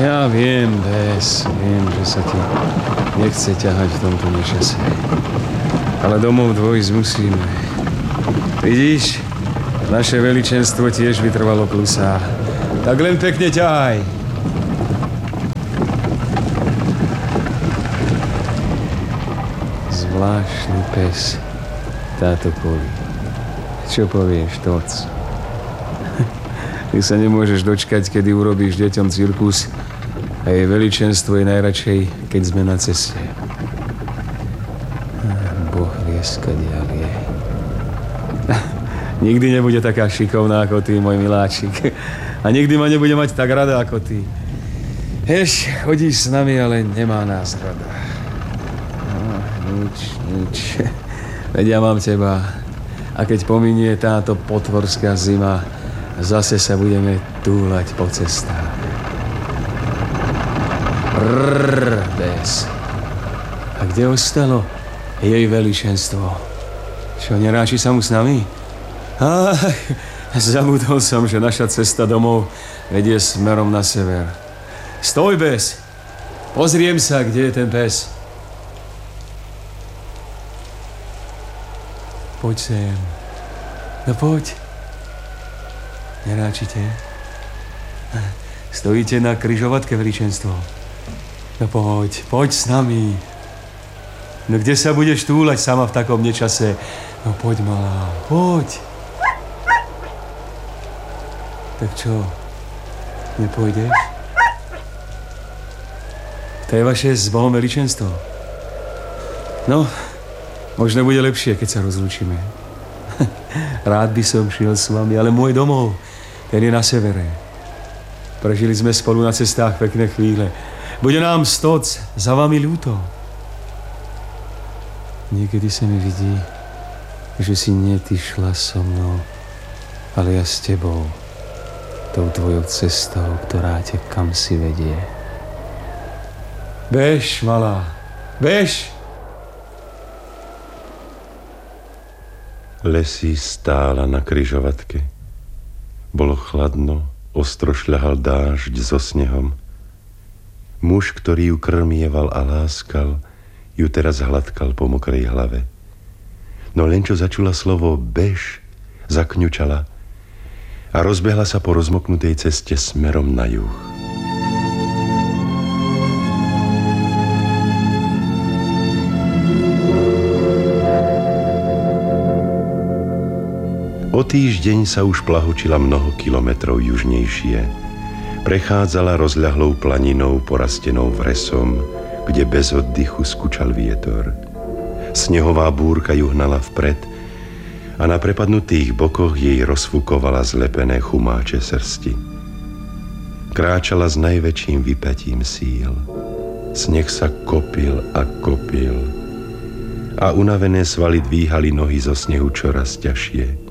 Ja viem, viem, že sa ti nechce ťahať v tomto nečase. Ale domov dvojsť musíme. Vidíš, naše veličenstvo tiež vytrvalo klusá. Tak len pekne ťahaj. Zvláštny pes, táto Poli. Čo povieš, Toc? Ty sa nemôžeš dočkať, kedy urobíš deťom cirkus a jej veličenstvo je najradšej, keď sme na ceste. Boh vie, skadiaľ je. Nikdy nebude taká šikovná ako ty, môj miláčik. A nikdy ma nebude mať tak rada ako ty. Chodíš s nami, ale nemá nás rada. Nič. Veď ja mám teba. A keď pominie táto potvorská zima, zase sa budeme túlať po cestách. Bes. A kde ostalo jej veličenstvo? Čo, neráči sa mu s nami? Zabudol som, že naša cesta domov vedie smerom na sever. Stoj, Bes! Pozriem sa, kde je ten pes. Poď sem. No poď. Neráčite? Stojíte na križovatke, veličenstvo. No poď s nami. No kde sa budeš túlať sama v takom nečase? No poď, malá, poď. Tak čo? Nepôjdeš? To je vaše s Bohom veličenstvo. No, možno bude lepšie, keď sa rozlúčime. Rád by som šiel s vami, ale môj domov, ten je na severe. Prežili sme spolu na cestách pekné chvíle. Bude nám stoc za vami ľúto. Niekedy sa mi vidí, že si nie ty šla so mnou, ale ja s tebou. Tou tvojou cestou, ktorá ťa kam si vedie. Bež, malá, bež! Lesy stála na križovatke. Bolo chladno, ostro šľahal dážď so snehom. Muž, ktorý ju krmieval a láskal, ju teraz hladkal po mokrej hlave. No len čo začula slovo bež, zakňučala a rozbehla sa po rozmoknutej ceste smerom na juh. O týždeň sa už plahočila mnoho kilometrov južnejšie. Prechádzala rozľahlou planinou porastenou vresom, kde bez oddychu skúčal vietor. Snehová búrka ju hnala vpred a na prepadnutých bokoch jej rozfúkovala zlepené chumáče srsti. Kráčala s najväčším vypätím síl. Sneh sa kopil a kopil a unavené svaly dvíhali nohy zo snehu čoraz ťažšie.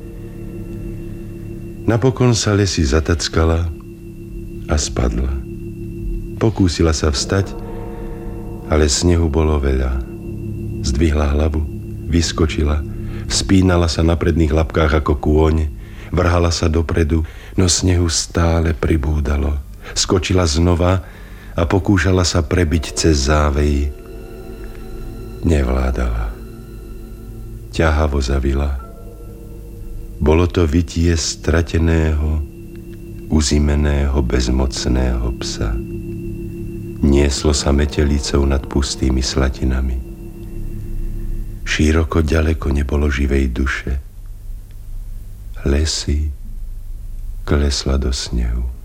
Napokon sa Lesy zatackala a spadla. Pokúsila sa vstať, ale snehu bolo veľa. Zdvihla hlavu, vyskočila, vzpínala sa na predných labkách ako kôň, vrhala sa dopredu, no snehu stále pribúdalo. Skočila znova a pokúšala sa prebiť cez závej. Nevládala. Ťahavo zavila. Bolo to vytie strateného, uzimeného, bezmocného psa. Nieslo sa metelicou nad pustými slatinami. Široko ďaleko nebolo živej duše. Lesy klesla do snehu.